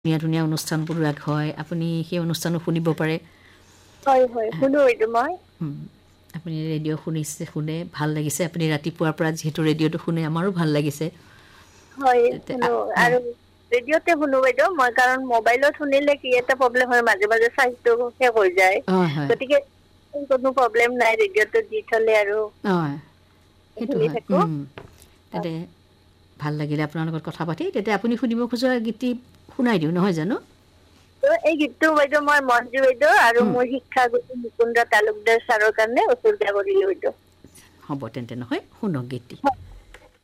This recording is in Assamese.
ধুনীয়া ধুনীয়া অনুষ্ঠানবোৰ হয় আপুনি সেই অনুষ্ঠানো শুনিব পাৰে হয় হয় শুনো এইটো মই আপুনি ৰেডিঅ' শুনে ভাল লাগিছে আপুনি ৰাতিপুৱাৰ পৰা যিহেতু ৰেডিঅ'টো শুনে আমাৰো ভাল লাগিছে হয় শুনো আৰু ৰেডিঅ'তে শুনো বাইদেউ মই কাৰণ মোবাইলত শুনিলে কি এটা প্ৰব্লেম হয় মাজে মাজে চাৰ্জটো শেষ হৈ যায় গতিকে কোনো প্ৰব্লেম নাই ৰেডিঅ'টো দি থলে আৰু সেইটো শুনি হয় থাকো তেন্তে ভাল লাগিলে আপোনাৰ লগত কথা পাতি তেতিয়া আপুনি শুনিব খোজা গীতটি শুনাই দিওঁ নহয় জানো এই গীতটো বাইদেউ মই মঞ্জু বাইদেউ আৰু মোৰ শিক্ষাগুৰু মুকুন্দ তালুকদাৰ ছাৰৰ কাৰণে উচৰ্গা কৰিলো বাইদেউ হ'ব তেন্তে নহয় শুনক গীতটি